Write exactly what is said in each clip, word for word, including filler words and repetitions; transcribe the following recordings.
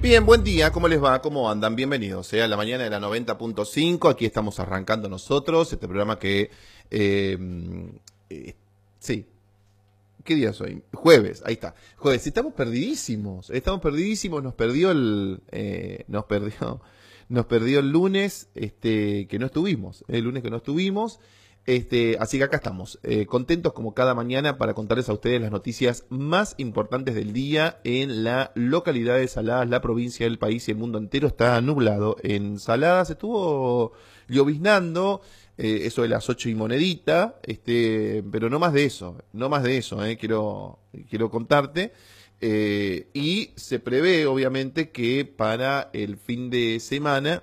Bien, buen día, ¿cómo les va? ¿Cómo andan? Bienvenidos eh, a la mañana de la noventa punto cinco. Aquí estamos arrancando nosotros, este programa que... Eh, eh, sí, ¿qué día es hoy? Jueves, ahí está. Jueves, estamos perdidísimos, estamos perdidísimos, nos perdió el... Eh, nos perdió... Nos perdió el lunes, este, que no estuvimos, el lunes que no estuvimos. Este, así que acá estamos, eh, contentos como cada mañana para contarles a ustedes las noticias más importantes del día en la localidad de Saladas, la provincia, del país y el mundo entero. Está nublado. En Saladas estuvo lloviznando, eh, eso de las ocho y monedita, este, pero no más de eso, no más de eso, eh, quiero, quiero contarte. Eh, y se prevé, obviamente, que para el fin de semana,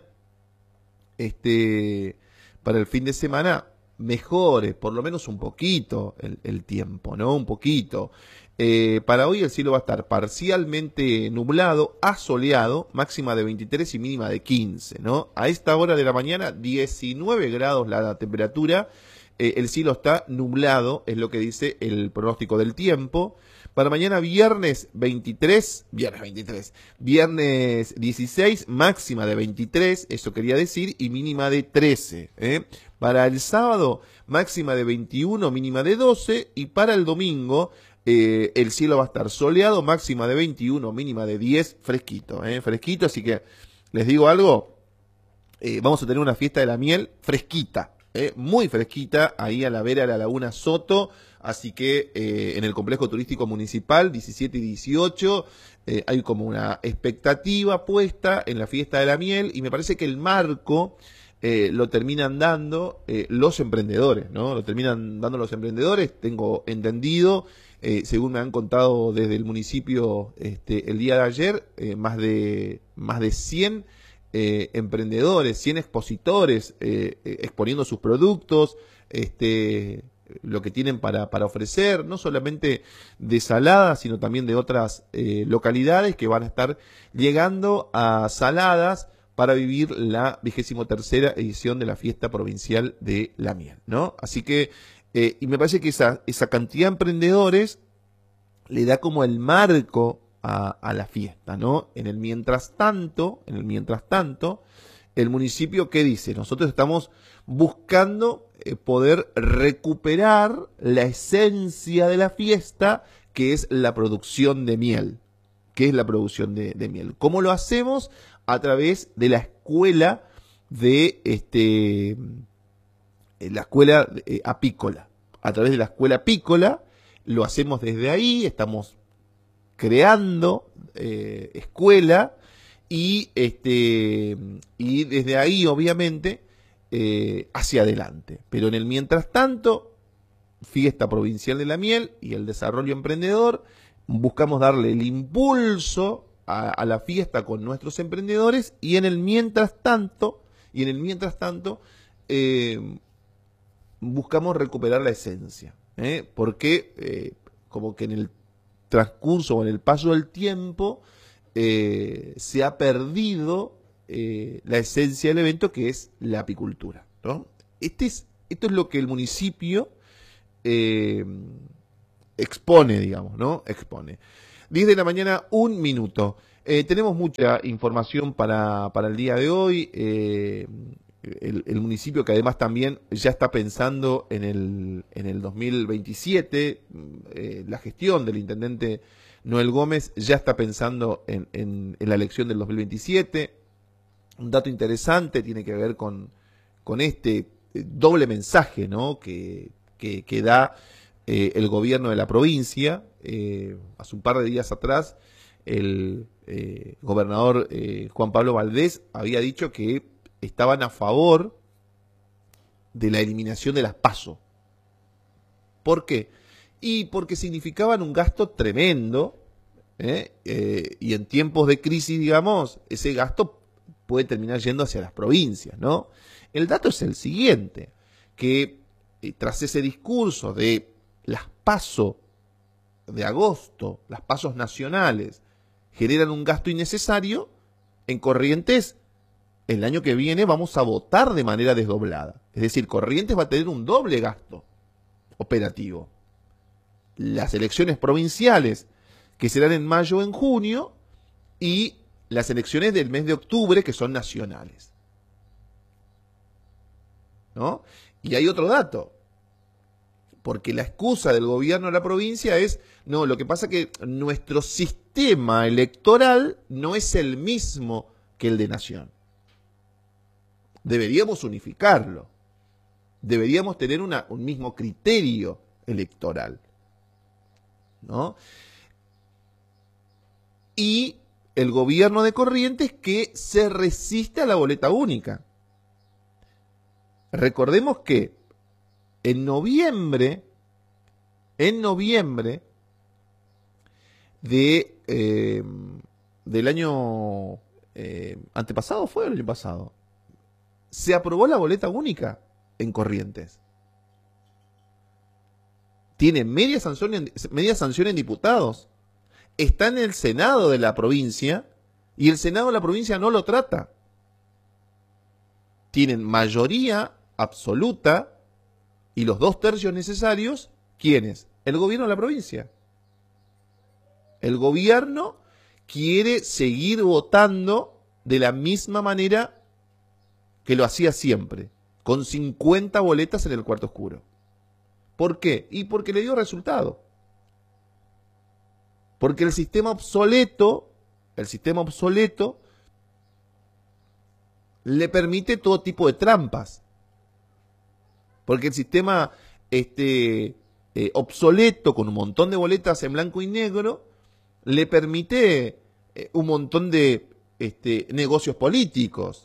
este, para el fin de semana mejore, por lo menos un poquito, el, el tiempo, ¿no? Un poquito. Eh, para hoy el cielo va a estar parcialmente nublado, asoleado, máxima de veintitrés y mínima de quince, ¿no? A esta hora de la mañana, diecinueve grados la temperatura, eh, el cielo está nublado, es lo que dice el pronóstico del tiempo. Para mañana viernes veintitrés, viernes veintitrés, viernes dieciséis, máxima de veintitrés, eso quería decir, y mínima de trece. ¿eh? Para el sábado, máxima de veintiuno, mínima de doce, y para el domingo, eh, el cielo va a estar soleado, máxima de veintiuno, mínima de diez, fresquito, ¿eh? fresquito, así que les digo algo, eh, vamos a tener una fiesta de la miel fresquita. Eh, muy fresquita, ahí a la vera de la Laguna Soto, así que eh, en el complejo turístico municipal, diecisiete y dieciocho, eh, hay como una expectativa puesta en la fiesta de la miel, y me parece que el marco eh, lo terminan dando eh, los emprendedores, ¿no? Lo terminan dando los emprendedores, tengo entendido, eh, según me han contado desde el municipio este, el día de ayer, eh, más de, más de cien Eh, emprendedores, cien expositores eh, eh, exponiendo sus productos, este, lo que tienen para, para ofrecer, no solamente de Saladas, sino también de otras eh, localidades que van a estar llegando a Saladas para vivir la vigésimo tercera edición de la fiesta provincial de la miel, ¿no? Así que, eh, y me parece que esa, esa cantidad de emprendedores le da como el marco A, a la fiesta, ¿no? En el mientras tanto, en el mientras tanto, el municipio, ¿qué dice? Nosotros estamos buscando eh, poder recuperar la esencia de la fiesta, que es la producción de miel. ¿Qué es la producción de, de miel? ¿Cómo lo hacemos? A través de la escuela de este, la escuela eh, apícola. A través de la escuela apícola, lo hacemos desde ahí, estamos creando eh, escuela y este y desde ahí obviamente eh, hacia adelante, pero en el mientras tanto, fiesta provincial de la miel y el desarrollo emprendedor, buscamos darle el impulso a, a la fiesta con nuestros emprendedores, y en el mientras tanto y en el mientras tanto eh, buscamos recuperar la esencia, ¿eh? porque eh, como que en el transcurso o en el paso del tiempo eh, se ha perdido eh, la esencia del evento, que es la apicultura, ¿no? Este es, esto es lo que el municipio eh, expone, digamos, ¿no? Expone. diez de la mañana, un minuto. Eh, tenemos mucha información para, para el día de hoy. Eh, El, el municipio, que además también ya está pensando en el, en el dos mil veintisiete, eh, la gestión del intendente Noel Gómez ya está pensando en, en, en la elección del dos mil veintisiete. Un dato interesante tiene que ver con, con este doble mensaje, ¿no? que, que, que da eh, el gobierno de la provincia. Eh, hace un par de días atrás, el eh, gobernador eh, Juan Pablo Valdés había dicho que estaban a favor de la eliminación de las PASO. ¿Por qué? Y porque significaban un gasto tremendo, ¿eh? Eh, y en tiempos de crisis, digamos, ese gasto puede terminar yendo hacia las provincias, ¿no? El dato es el siguiente, que eh, tras ese discurso de las PASO de agosto, las PASO nacionales, generan un gasto innecesario, en Corrientes el año que viene vamos a votar de manera desdoblada. Es decir, Corrientes va a tener un doble gasto operativo. Las elecciones provinciales, que serán en mayo o en junio, y las elecciones del mes de octubre, que son nacionales. ¿No? Y hay otro dato, porque la excusa del gobierno de la provincia es, no, lo que pasa es que nuestro sistema electoral no es el mismo que el de nación. Deberíamos unificarlo. Deberíamos tener una, un mismo criterio electoral, ¿no? Y el gobierno de Corrientes que se resiste a la boleta única. Recordemos que en noviembre, en noviembre de, eh, del año eh, antepasado, ¿fue el año pasado? Se aprobó la boleta única en Corrientes. Tiene media sanción en, media sanción en diputados. Está en el Senado de la provincia y el Senado de la provincia no lo trata. Tienen mayoría absoluta y los dos tercios necesarios. ¿Quiénes? El gobierno de la provincia. El gobierno quiere seguir votando de la misma manera que lo hacía siempre, con cincuenta boletas en el cuarto oscuro. ¿Por qué? Y porque le dio resultado. Porque el sistema obsoleto, el sistema obsoleto le permite todo tipo de trampas. Porque el sistema este, eh, obsoleto, con un montón de boletas en blanco y negro, le permite eh, un montón de este, negocios políticos.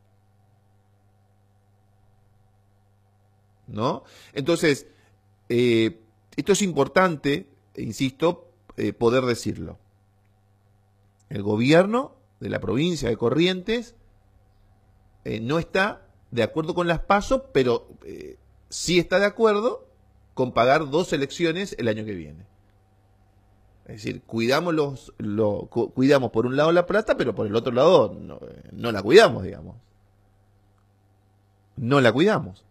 ¿No? Entonces, eh, esto es importante, insisto, eh, poder decirlo. El gobierno de la provincia de Corrientes eh, no está de acuerdo con las PASO, pero eh, sí está de acuerdo con pagar dos elecciones el año que viene. Es decir, cuidamos, los, lo, cu cuidamos por un lado la plata, pero por el otro lado no, no la cuidamos, digamos. No la cuidamos.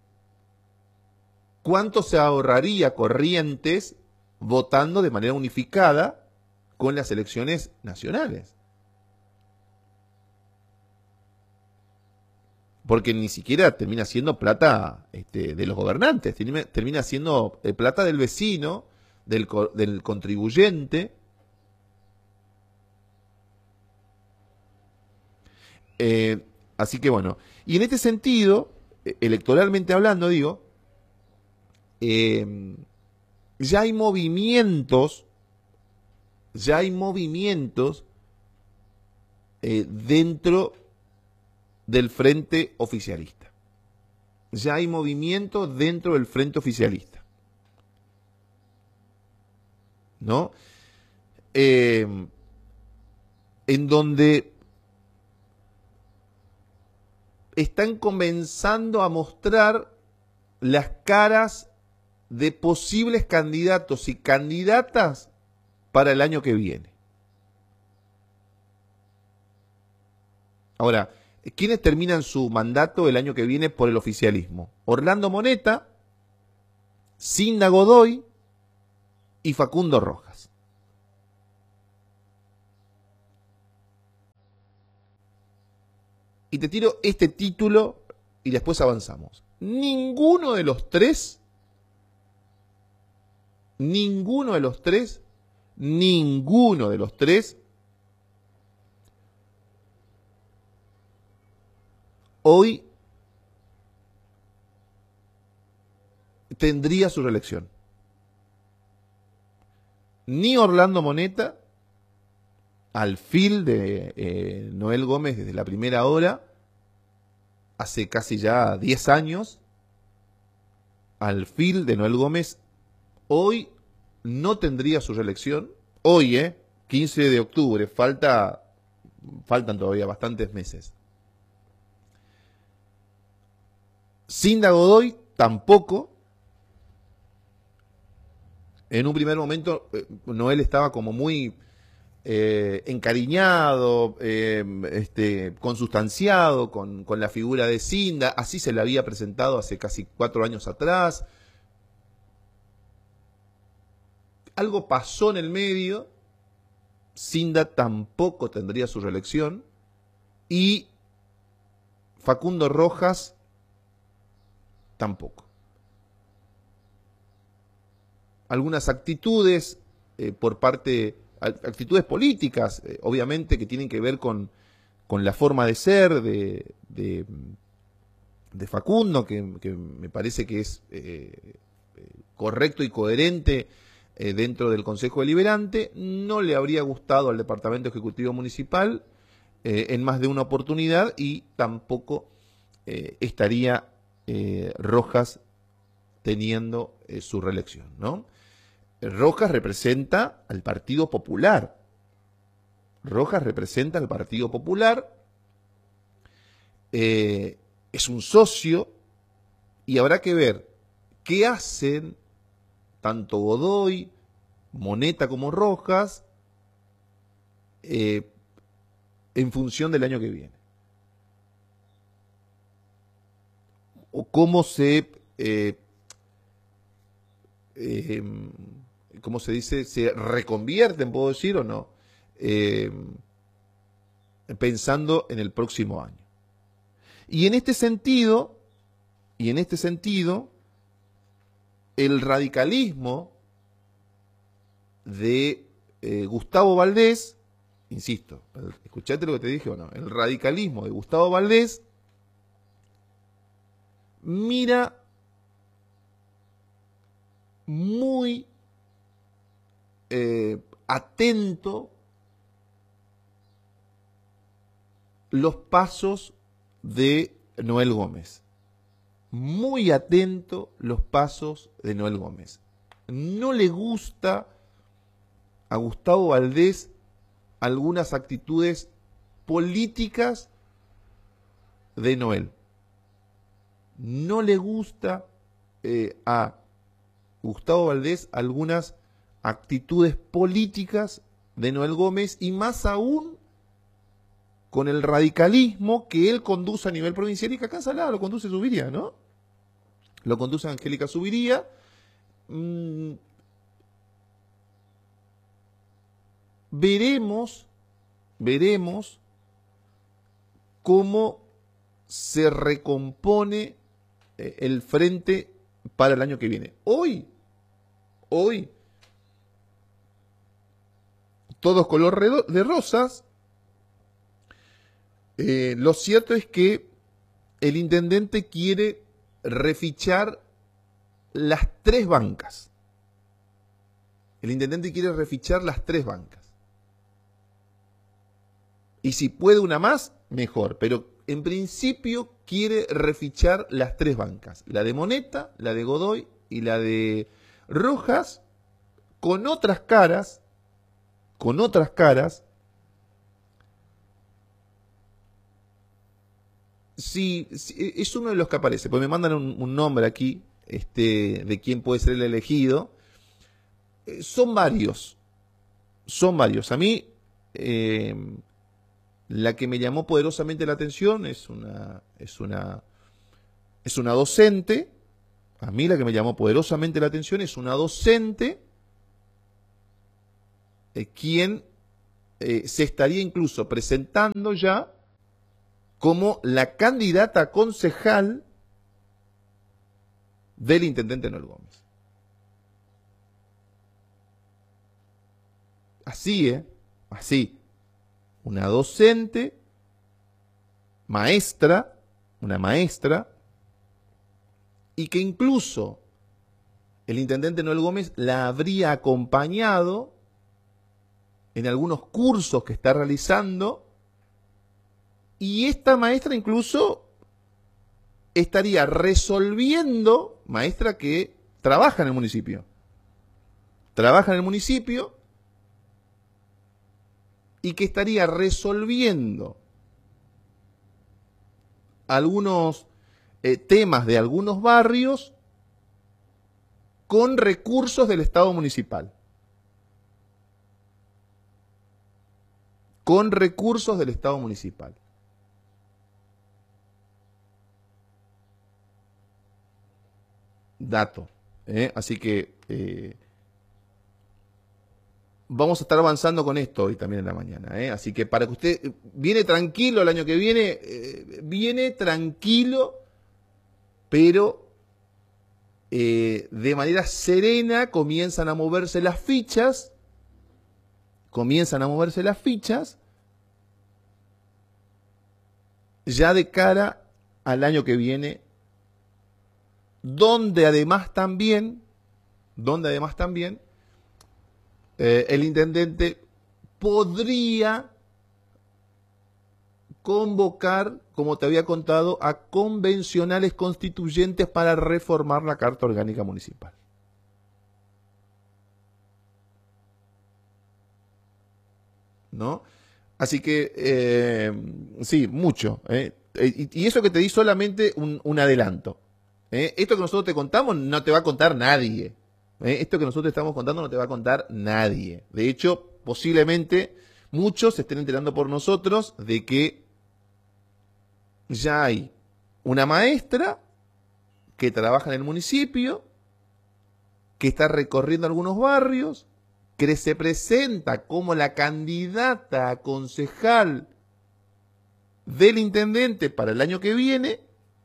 ¿Cuánto se ahorraría Corrientes votando de manera unificada con las elecciones nacionales? Porque ni siquiera termina siendo plata este, de los gobernantes, termina, termina siendo eh, plata del vecino, del, del contribuyente. Eh, así que bueno, y en este sentido, electoralmente hablando, digo, eh, ya hay movimientos, ya hay movimientos eh, dentro del frente oficialista. Ya hay movimientos dentro del frente oficialista. ¿No? Eh, en donde están comenzando a mostrar las caras de posibles candidatos y candidatas para el año que viene. Ahora, ¿quiénes terminan su mandato el año que viene por el oficialismo? Orlando Moneta, Cinda Godoy y Facundo Rojas. Y te tiro este título y después avanzamos. Ninguno de los tres, ninguno de los tres, ninguno de los tres hoy tendría su reelección. Ni Orlando Moneta, al fil de eh, Noel Gómez desde la primera hora, hace casi ya diez años, al fil de Noel Gómez, hoy no tendría su reelección. Hoy, eh, quince de octubre, falta, faltan todavía bastantes meses. Cinda Godoy tampoco. En un primer momento, eh, Noel estaba como muy eh, encariñado, eh, este, consustanciado con, con la figura de Cinda. Así se la había presentado hace casi cuatro años atrás. Algo pasó en el medio Cinda tampoco tendría su reelección y Facundo Rojas tampoco. Algunas actitudes eh, por parte, actitudes políticas, eh, obviamente, que tienen que ver con, con la forma de ser de, de, de Facundo, que, que me parece que es eh, correcto y coherente eh, dentro del Consejo Deliberante. No le habría gustado al Departamento Ejecutivo Municipal eh, en más de una oportunidad y tampoco eh, estaría eh, Rojas teniendo eh, su reelección, ¿no? Rojas representa al Partido Popular. Rojas representa al Partido Popular. Eh, es un socio y habrá que ver qué hacen tanto Godoy, Moneta como Rojas eh, en función del año que viene. O cómo se... Eh, eh, ¿cómo se dice? Se reconvierten, puedo decir, o no, eh, pensando en el próximo año. Y en este sentido, y en este sentido, el radicalismo de eh, Gustavo Valdés, insisto, escuchate lo que te dije o no, el radicalismo de Gustavo Valdés mira muy Eh, atento los pasos de Noel Gómez. Muy atento los pasos de Noel Gómez. No le gusta a Gustavo Valdés algunas actitudes políticas de Noel. No le gusta eh, a Gustavo Valdés algunas actitudes políticas de Noel Gómez y más aún con el radicalismo que él conduce a nivel provincial y que acá en Salada lo conduce Zuviría, ¿no? Lo conduce Angélica Zuviría. Mm, veremos, veremos cómo se recompone eh, el frente para el año que viene. Hoy, hoy, todos color de rosas. Eh, lo cierto es que el intendente quiere refichar las tres bancas. El intendente quiere refichar las tres bancas. Y si puede una más, mejor. Pero en principio quiere refichar las tres bancas. La de Moneta, la de Godoy y la de Rojas, con otras caras, con otras caras. Sí, sí, es uno de los que aparece, pues me mandan un, un nombre aquí, este, de quién puede ser el elegido. Eh, son varios, son varios. A mí, eh, la que me llamó poderosamente la atención es una, es una, es una docente. A mí la que me llamó poderosamente la atención es una docente, eh, quien eh, se estaría incluso presentando ya como la candidata a concejal del intendente Noel Gómez. Así, ¿eh? Así. Una docente, maestra, una maestra, y que incluso el intendente Noel Gómez la habría acompañado en algunos cursos que está realizando. Y esta maestra incluso estaría resolviendo, maestra que trabaja en el municipio, trabaja en el municipio y que estaría resolviendo algunos eh, temas de algunos barrios con recursos del Estado municipal. Con recursos del Estado municipal. Dato. ¿eh? Así que eh, vamos a estar avanzando con esto hoy también en la mañana, ¿eh? Así que para que usted viene tranquilo el año que viene, eh, viene tranquilo, pero eh, de manera serena comienzan a moverse las fichas, comienzan a moverse las fichas, ya de cara al año que viene, donde además también, donde además también, eh, el intendente podría convocar, como te había contado, a convencionales constituyentes para reformar la Carta Orgánica Municipal. ¿No? Así que, eh, sí, mucho. ¿eh? Y, y eso que te di solamente un, un adelanto. ¿eh? Esto que nosotros te contamos no te va a contar nadie. ¿eh? Esto que nosotros te estamos contando no te va a contar nadie. De hecho, posiblemente muchos se estén enterando por nosotros de que ya hay una maestra que trabaja en el municipio, que está recorriendo algunos barrios, que se presenta como la candidata a concejal del intendente para el año que viene,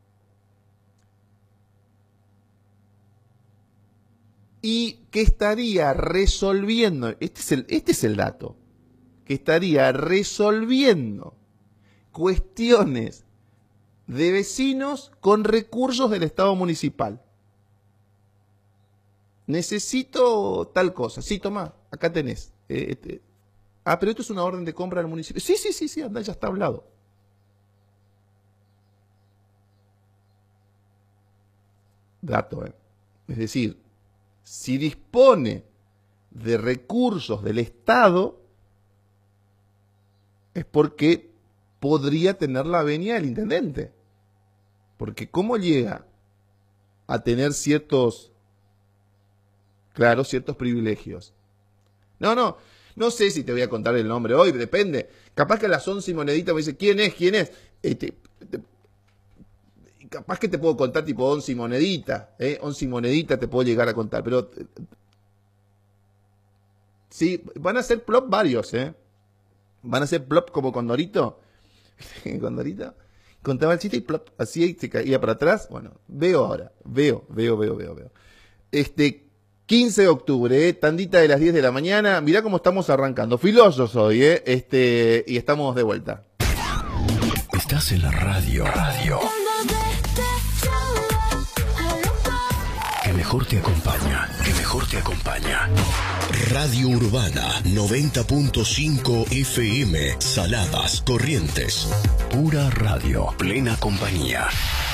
y que estaría resolviendo, este es el, este es el dato, que estaría resolviendo cuestiones de vecinos con recursos del Estado municipal. Necesito tal cosa. Sí, toma, acá tenés. Eh, este. Ah, pero esto es una orden de compra del municipio. Sí, sí, sí, sí, anda, ya está hablado. Dato, ¿eh? Es decir, si dispone de recursos del Estado, es porque podría tener la venia del intendente. Porque ¿cómo llega a tener ciertos... Claro, ciertos privilegios? No, no, no sé si te voy a contar el nombre hoy, depende. Capaz que a las once y monedita me dice, ¿quién es? ¿Quién es? Este, te, capaz que te puedo contar tipo once y monedita, ¿eh? once y monedita te puedo llegar a contar, pero... Sí, van a ser plop varios, ¿eh? Van a ser plop como Condorito. Condorito contaba el chiste y plop, así se caía para atrás. Bueno, veo ahora, veo, veo, veo, veo, veo. Este... quince de octubre, ¿eh? Tandita de las diez de la mañana. Mirá cómo estamos arrancando. Filosos hoy, ¿eh? Este, y estamos de vuelta. Estás en la radio. Radio. Que mejor te acompaña. Que mejor te acompaña. Radio Urbana noventa punto cinco F M. Saladas, Corrientes. Pura radio. Plena compañía.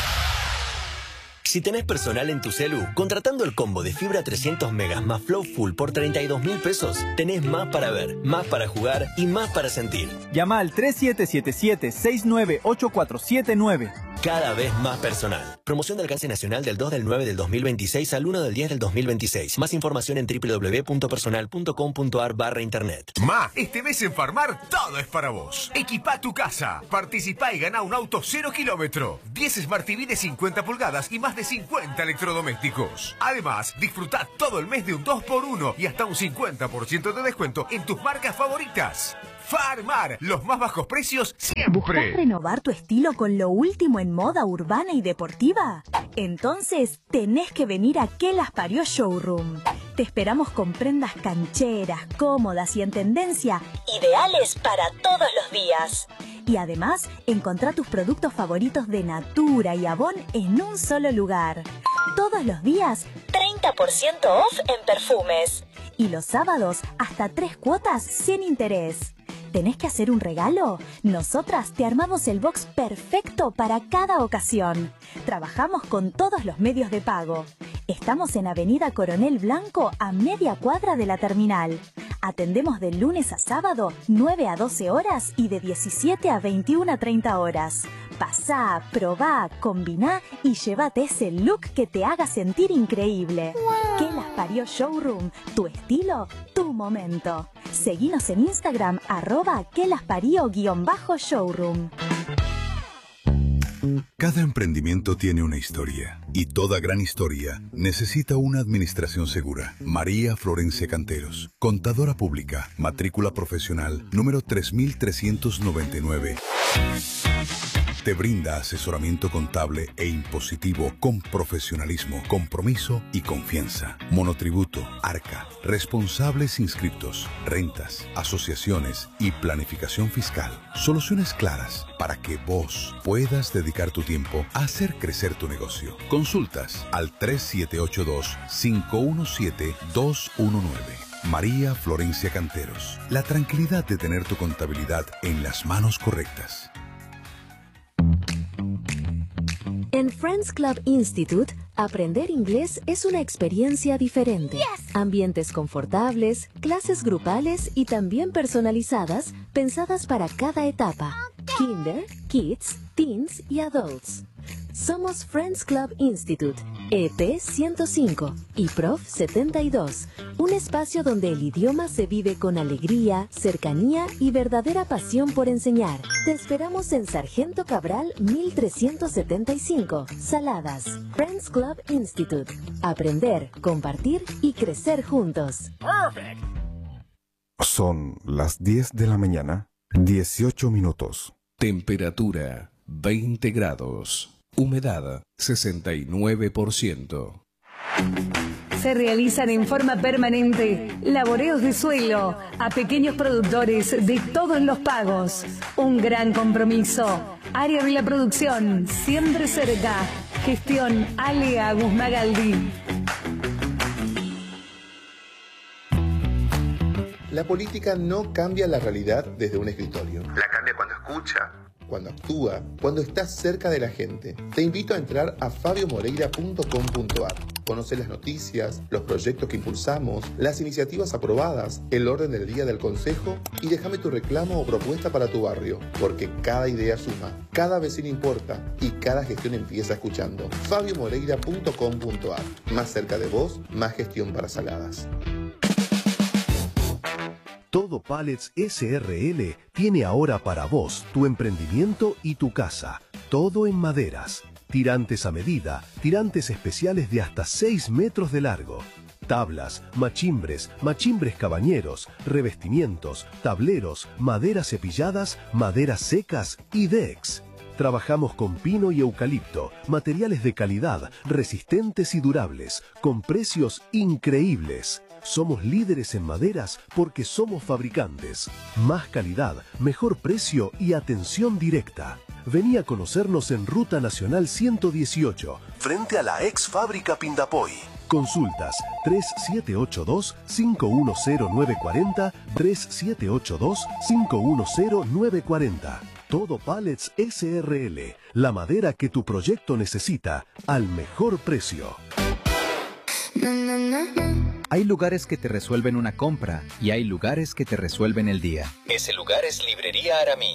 Si tenés personal en tu celu, contratando el combo de fibra trescientos megas más Flow Full por treinta y dos mil pesos, tenés más para ver, más para jugar y más para sentir. Llama al tres siete siete siete, seis nueve ocho cuatro siete nueve. Cada vez más personal. Promoción de alcance nacional del dos del nueve del dos mil veintiséis al uno del diez del dos mil veintiséis. Más información en doble u doble u doble u punto personal punto com punto a r barra internet. Ma, este mes en Farmar todo es para vos. Equipá tu casa, participá y ganá un auto cero kilómetro, diez Smart T V de cincuenta pulgadas y más de cincuenta electrodomésticos. Además, disfrutá todo el mes de un dos por uno y hasta un cincuenta por ciento de descuento en tus marcas favoritas. Farmar, los más bajos precios siempre. ¿Buscas renovar tu estilo con lo último en moda urbana y deportiva? Entonces tenés que venir a Que Las Parió Showroom. Te esperamos con prendas cancheras, cómodas y en tendencia, ideales para todos los días. Y además, encontrá tus productos favoritos de Natura y Avon en un solo lugar. Todos los días, treinta por ciento off en perfumes. Y los sábados, hasta tres cuotas sin interés. ¿Tenés que hacer un regalo? Nosotras te armamos el box perfecto para cada ocasión. Trabajamos con todos los medios de pago. Estamos en Avenida Coronel Blanco, a media cuadra de la terminal. Atendemos de lunes a sábado, nueve a doce horas y de diecisiete a veintiuna a treinta horas. Pasá, probá, combiná y llévate ese look que te haga sentir increíble. Wow. Que Las Parió Showroom, tu estilo, tu momento. Seguinos en Instagram, arroba que las parió guión bajo showroom. Cada emprendimiento tiene una historia y toda gran historia necesita una administración segura. María Florencia Canteros, contadora pública, matrícula profesional número tres mil trescientos noventa y nueve. Te brinda asesoramiento contable e impositivo con profesionalismo, compromiso y confianza. Monotributo, Arca, responsables inscriptos, rentas, asociaciones y planificación fiscal. Soluciones claras para que vos puedas dedicar tu tiempo a hacer crecer tu negocio. Consultas al tres siete ocho dos, cinco uno siete, dos uno nueve. María Florencia Canteros. La tranquilidad de tener tu contabilidad en las manos correctas. En Friends Club Institute, aprender inglés es una experiencia diferente. Yes. Ambientes confortables, clases grupales y también personalizadas, pensadas para cada etapa. Okay. Kinder, Kids, Teens y Adults. Somos Friends Club Institute, E P ciento cinco y Prof setenta y dos, un espacio donde el idioma se vive con alegría, cercanía y verdadera pasión por enseñar. Te esperamos en Sargento Cabral mil trescientos setenta y cinco, Saladas. Friends Club Institute. Aprender, compartir y crecer juntos. Perfect. Son las diez de la mañana, dieciocho minutos. Temperatura veinte grados. Humedad sesenta y nueve por ciento. Se realizan en forma permanente laboreos de suelo a pequeños productores de todos los pagos. Un gran compromiso. Área de la producción, siempre cerca. Gestión Ale Agus Magaldi. La política no cambia la realidad desde un escritorio. La cambia cuando escucha, cuando actúa, cuando está cerca de la gente. Te invito a entrar a fabio moreira punto com punto ar. Conoce las noticias, los proyectos que impulsamos, las iniciativas aprobadas, el orden del día del consejo y déjame tu reclamo o propuesta para tu barrio, porque cada idea suma, cada vecino importa y cada gestión empieza escuchando. fabio moreira punto com punto ar. Más cerca de vos, más gestión para Saladas. Todo Pallets S R L tiene ahora para vos, tu emprendimiento y tu casa. Todo en maderas. Tirantes a medida, tirantes especiales de hasta seis metros de largo. Tablas, machimbres, machimbres cabañeros, revestimientos, tableros, maderas cepilladas, maderas secas y decks. Trabajamos con pino y eucalipto, materiales de calidad, resistentes y durables, con precios increíbles. Somos líderes en maderas porque somos fabricantes. Más calidad, mejor precio y atención directa. Vení a conocernos en Ruta Nacional ciento dieciocho, frente a la ex fábrica Pindapoy. Consultas tres siete ocho dos, cinco uno cero nueve cuatro cero, tres siete ocho dos, cinco uno cero nueve cuatro cero. Todo Pallets S R L, la madera que tu proyecto necesita al mejor precio. Hay lugares que te resuelven una compra y hay lugares que te resuelven el día. Ese lugar es Librería Aramí.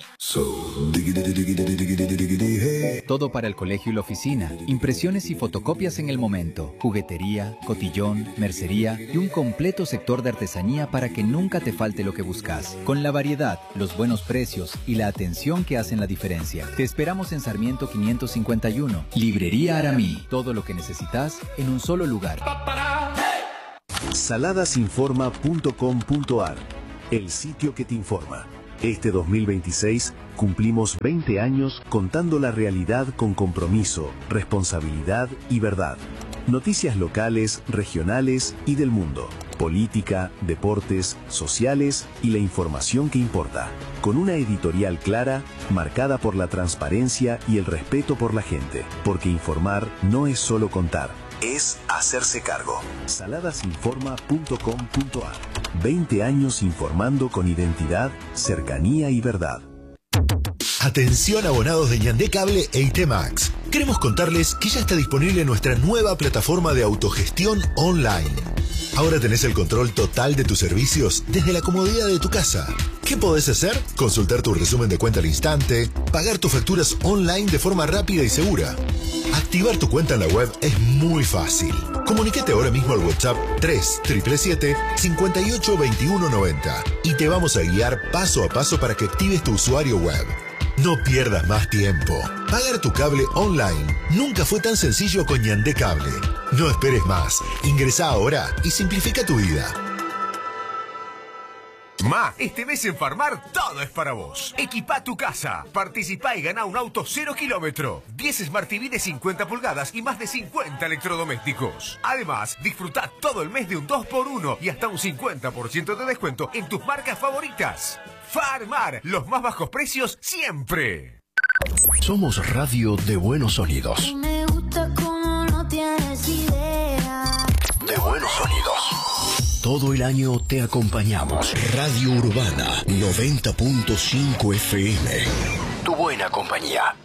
Todo para el colegio y la oficina. Impresiones y fotocopias en el momento. Juguetería, cotillón, mercería y un completo sector de artesanía para que nunca te falte lo que buscas. Con la variedad, los buenos precios y la atención que hacen la diferencia. Te esperamos en Sarmiento quinientos cincuenta y uno. Librería Aramí. Todo lo que necesitas en un solo lugar. saladasinforma punto com punto ar, el sitio que te informa. Este dos mil veintiséis cumplimos veinte años contando la realidad con compromiso, responsabilidad y verdad. Noticias locales, regionales y del mundo. Política, deportes, sociales y la información que importa. Con una editorial clara, marcada por la transparencia y el respeto por la gente. Porque informar no es solo contar, es hacerse cargo. saladasinforma punto com punto ar. veinte años informando con identidad, cercanía y verdad. Atención abonados de Ñandé Cable e I T Max. Queremos contarles que ya está disponible nuestra nueva plataforma de autogestión online. Ahora tenés el control total de tus servicios desde la comodidad de tu casa. ¿Qué podés hacer? Consultar tu resumen de cuenta al instante, pagar tus facturas online de forma rápida y segura. Activar tu cuenta en la web es muy fácil. Comunícate ahora mismo al WhatsApp tres siete siete, cinco ocho dos uno nueve cero y te vamos a guiar paso a paso para que actives tu usuario web. No pierdas más tiempo. Pagar tu cable online nunca fue tan sencillo con Ñandé Cable. No esperes más. Ingresá ahora y simplifica tu vida. Ma, este mes en Farmar todo es para vos. Equipá tu casa, participá y ganá un auto cero kilómetro, diez Smart T V de cincuenta pulgadas y más de cincuenta electrodomésticos. Además, disfrutá todo el mes de un dos por uno y hasta un cincuenta por ciento de descuento en tus marcas favoritas. Farmar, los más bajos precios siempre. Somos radio de buenos sonidos. Me gusta como no tienes idea. De buenos sonidos. Todo el año te acompañamos. Radio Urbana noventa punto cinco F M. Tu buena compañía.